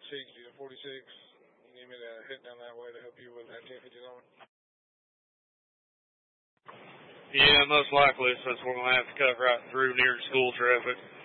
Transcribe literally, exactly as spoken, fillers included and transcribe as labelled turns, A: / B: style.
A: sixty to forty-six. You need me to head down that way to help you with that ten fifty zone?
B: Yeah, most likely, since we're going to have to cut right through near school traffic.